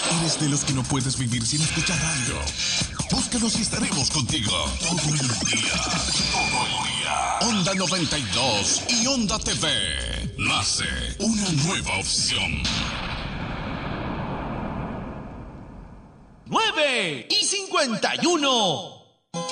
¿Eres de los que no puedes vivir sin escuchar radio? Búscanos y estaremos contigo todo el día. Todo el día. Onda 92 y Onda TV. Nace una nueva opción. 9:51.